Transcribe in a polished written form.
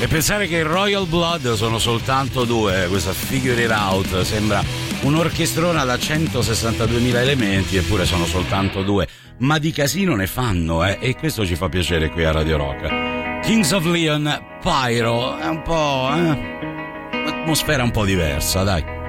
E pensare che i Royal Blood sono soltanto due, questa Figure It Out sembra un'orchestrona da 162.000 elementi, eppure sono soltanto due, ma di casino ne fanno, e questo ci fa piacere qui a Radio Rock. Kings of Leon, Pyro, è un po', atmosfera un po' diversa, dai.